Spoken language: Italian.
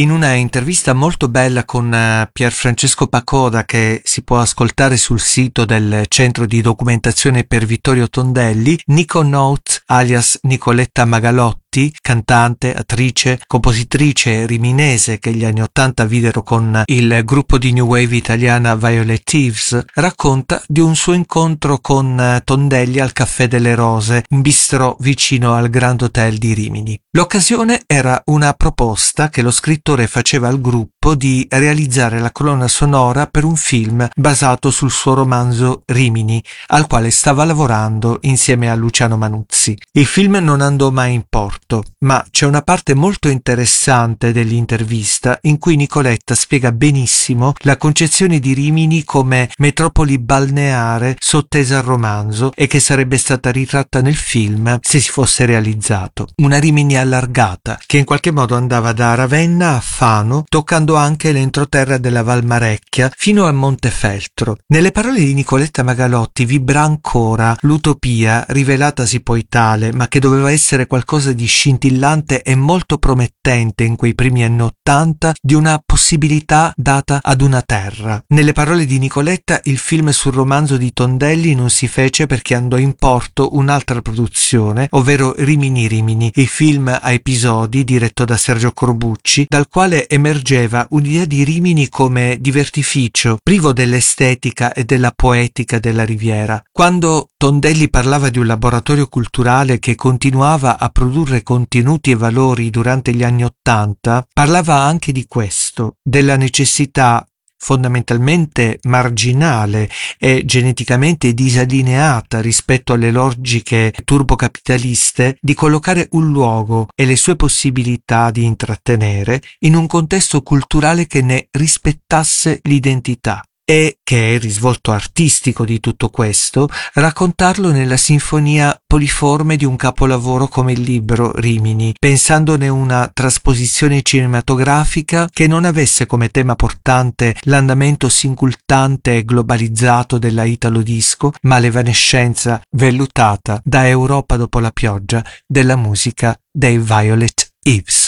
In una intervista molto bella con Pierfrancesco Pacoda, che si può ascoltare sul sito del Centro di Documentazione per Vittorio Tondelli, Nico Note, alias Nicoletta Magalotti, cantante, attrice, compositrice riminese che gli anni '80 videro con il gruppo di new wave italiana Violet Eves, racconta di un suo incontro con Tondelli al Caffè delle Rose, un bistrò vicino al Grand Hotel di Rimini. L'occasione era una proposta che lo scrittore faceva al gruppo di realizzare la colonna sonora per un film basato sul suo romanzo Rimini, al quale stava lavorando insieme a Luciano Manuzzi. Il film non andò mai in porto, ma c'è una parte molto interessante dell'intervista in cui Nicoletta spiega benissimo la concezione di Rimini come metropoli balneare sottesa al romanzo e che sarebbe stata ritratta nel film se si fosse realizzato. Una Rimini allargata che in qualche modo andava da Ravenna a Fano, toccando anche l'entroterra della Valmarecchia fino a Montefeltro. Nelle parole di Nicoletta Magalotti vibra ancora l'utopia, rivelatasi poi tale, ma che doveva essere qualcosa di scintillante e molto promettente in quei primi anni '80, di una possibilità data ad una terra. Nelle parole di Nicoletta, il film sul romanzo di Tondelli non si fece perché andò in porto un'altra produzione, ovvero Rimini Rimini, il film a episodi diretto da Sergio Corbucci, dal quale emergeva un'idea di Rimini come divertificio, privo dell'estetica e della poetica della Riviera. Quando Tondelli parlava di un laboratorio culturale che continuava a produrre contenuti e valori durante gli anni '80, parlava anche di questo, della necessità fondamentalmente marginale e geneticamente disallineata rispetto alle logiche turbocapitaliste di collocare un luogo e le sue possibilità di intrattenere in un contesto culturale che ne rispettasse l'identità. E che è il risvolto artistico di tutto questo, raccontarlo nella sinfonia poliforme di un capolavoro come il libro Rimini, pensandone una trasposizione cinematografica che non avesse come tema portante l'andamento singultante e globalizzato della Italo disco, ma l'evanescenza vellutata da Europa dopo la pioggia della musica dei Violet Eves.